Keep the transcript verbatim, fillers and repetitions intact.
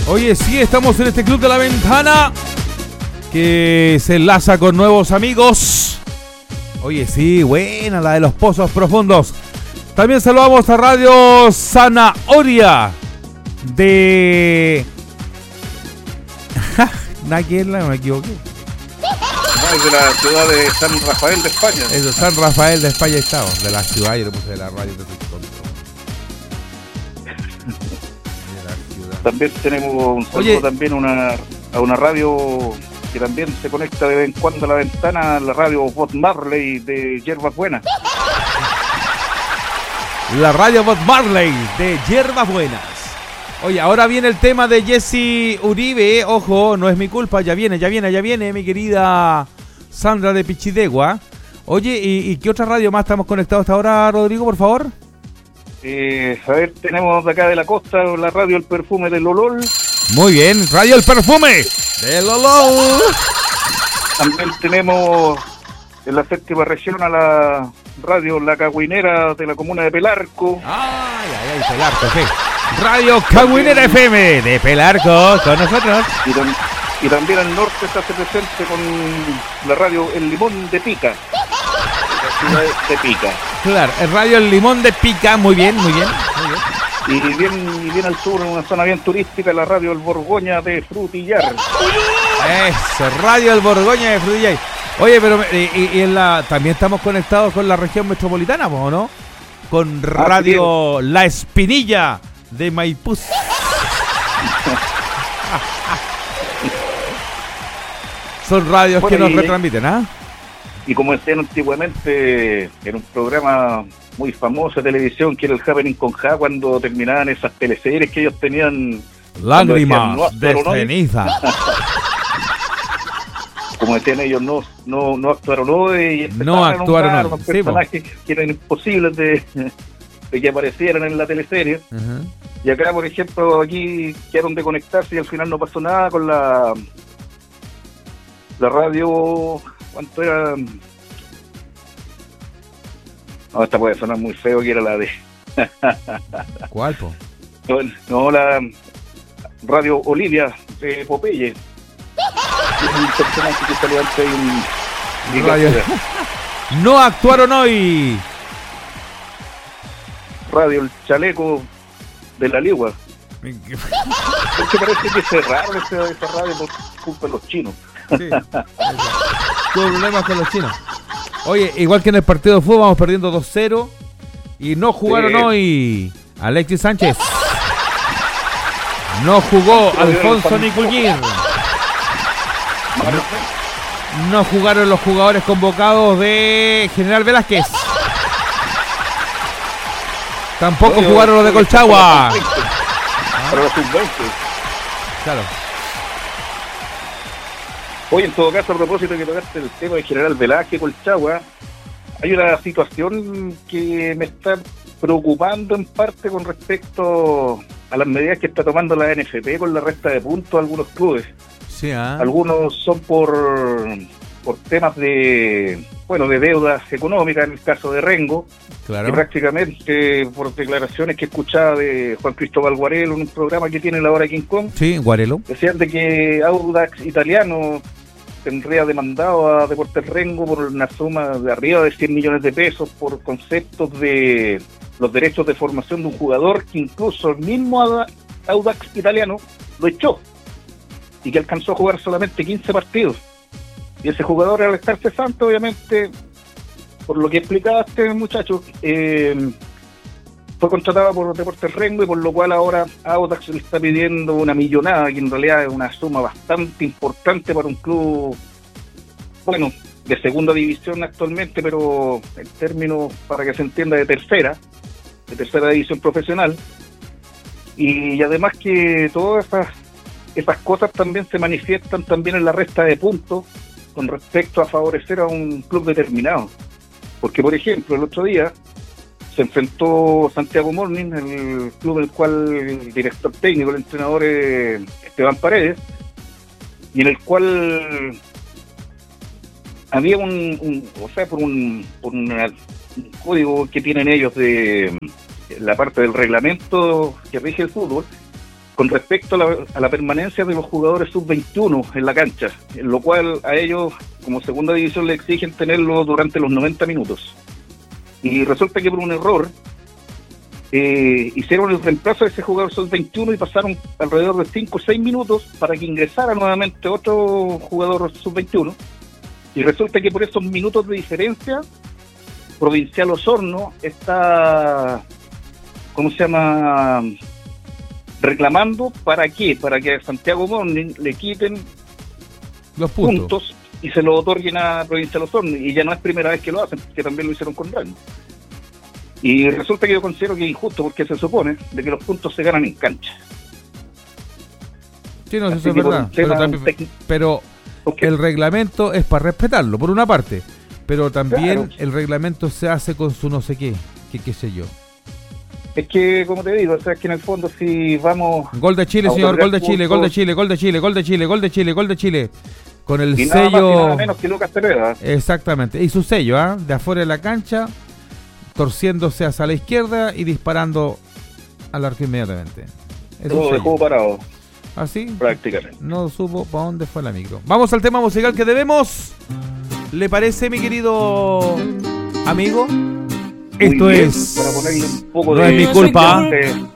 Oye, sí, estamos en este Club de la Ventana que se enlaza con nuevos amigos. Oye, sí, buena la de los pozos profundos. También saludamos a Radio Zanahoria de... Naquela, no me equivoqué. No, es de la ciudad de San Rafael de España. Eso, San Rafael de España estamos. De la ciudad, yo le puse de la radio. De También tenemos un saludo. Oye, también una, a una radio que también se conecta de vez en cuando a la ventana, la radio Bob Marley de Hierbas Buenas. La radio Bob Marley de Hierbas Buenas. Oye, ahora viene el tema de Jesse Uribe. Ojo, no es mi culpa, ya viene, ya viene, ya viene, mi querida Sandra de Pichidegua. Oye, ¿y, y qué otra radio más estamos conectados hasta ahora, Rodrigo, por favor? Eh, a ver, tenemos de acá de la costa la radio El Perfume del Olol. Muy bien, radio El Perfume del Olol. También tenemos en la séptima región a la radio La Cagüinera de la comuna de Pelarco. Ay, ay, ay, Pelarco, sí. Radio Cagüinera F M de Pelarco con nosotros. Y, tam- y también al norte está presente con la radio El Limón de Pica. La ciudad de Pica. Claro, el radio El Limón de Pica, muy bien, muy bien. Muy bien. Y bien, y bien al sur, en una zona bien turística, la radio El Borgoña de Frutillar. Eso, radio El Borgoña de Frutillar. Oye, pero y, y en la también estamos conectados con la región metropolitana, ¿o no? Con radio La Espinilla de Maipú. Son radios bueno, que nos y, retransmiten, ¿ah? Y como decían antiguamente, en un programa muy famoso de televisión, que era el Happening con Ja, cuando terminaban esas teleseries que ellos tenían... Lágrimas decían, no de ceniza. Como decían ellos, no no no actuaron hoy. No actuaron hoy. Los personajes sí, que eran imposibles de, de que aparecieran en la teleserie. Uh-huh. Y acá, por ejemplo, aquí quedaron de conectarse y al final no pasó nada con la la radio. ¿Cuánto era? No, esta puede sonar muy feo, que era la de... ¿Cuál, po? No, no, la radio Olivia de Popeye. Un personaje que salió antes en... Radio... No actuaron hoy. Radio El Chaleco de la Ligua. Es que parece que cerraron esa, esa radio por culpa de los chinos. Sí, tuvo problemas con los chinos. Oye, igual que en el partido de fútbol, vamos perdiendo dos cero. Y no jugaron sí. hoy Alexis Sánchez. No jugó Alfonso Niculguir. No, no jugaron los jugadores convocados de General Velázquez. Tampoco Oye, jugaron los de Colchagua. Para los sub veinte. Claro. Oye, en todo caso, a propósito de que tocaste el tema de General Velázquez, Colchagua, hay una situación que me está preocupando en parte con respecto a las medidas que está tomando la N F P con la resta de puntos a algunos clubes. Sí, ¿eh? Algunos son por por temas de bueno de deudas económicas, en el caso de Rengo, claro. Y prácticamente por declaraciones que escuchaba de Juan Cristóbal Guarelo en un programa que tiene la hora King Kong. Sí, Guarelo. Decían de que Audax Italiano tendría demandado a Deportes Rengo por una suma de arriba de cien millones de pesos por conceptos de los derechos de formación de un jugador que incluso el mismo Audax Italiano lo echó y que alcanzó a jugar solamente quince partidos. Y ese jugador, al estar cesante, obviamente, por lo que explicaba este muchacho, eh, fue contratado por Deportes Rengo y por lo cual ahora Audax le está pidiendo una millonada, que en realidad es una suma bastante importante para un club, bueno, de segunda división actualmente, pero en términos, para que se entienda, de tercera, de tercera división profesional. Y además que todas esas, esas cosas también se manifiestan también en la resta de puntos con respecto a favorecer a un club determinado. Porque, por ejemplo, el otro día se enfrentó Santiago Morning, el club del cual el director técnico, el entrenador es Esteban Paredes, y en el cual había un, un o sea, por un, por una, un código que tienen ellos de la parte del reglamento que rige el fútbol, con respecto a la, a la permanencia de los jugadores sub veintiuno en la cancha, en lo cual a ellos, como segunda división, le exigen tenerlo durante los noventa minutos. Y resulta que por un error eh, hicieron el reemplazo de ese jugador sub veintiuno y pasaron alrededor de cinco o seis minutos para que ingresara nuevamente otro jugador sub veintiuno. Y resulta que por esos minutos de diferencia, Provincial Osorno está, ¿cómo se llama?, reclamando. ¿Para qué? Para que a Santiago Morning le quiten los puntos. puntos y se lo otorguen a Provincial Osorno. Y ya no es primera vez que lo hacen, porque también lo hicieron con Rango. Y resulta que yo considero que es injusto, porque se supone de que los puntos se ganan en cancha. Sí, no, eso es verdad. Pero, también, pero okay. El reglamento es para respetarlo, por una parte. Pero también claro. El reglamento se hace con su no sé qué, que qué sé yo. Es que, como te digo, o sea, que en el fondo si vamos... Gol de Chile, señor, gol de Chile, gol de Chile, gol de Chile, gol de Chile, gol de Chile, gol de Chile. Con el y sello... Nada más y nada menos que Lucas Cepeda. Exactamente, y su sello, ¿ah? ¿eh? De afuera de la cancha, torciéndose hacia la izquierda y disparando al arco inmediatamente. Todo dejó parado. Así, prácticamente. No supo para dónde fue la micro. Vamos al tema musical que debemos. ¿Le parece, mi querido amigo? Esto bien, es... Para ponerle un poco no de... es mi culpa. de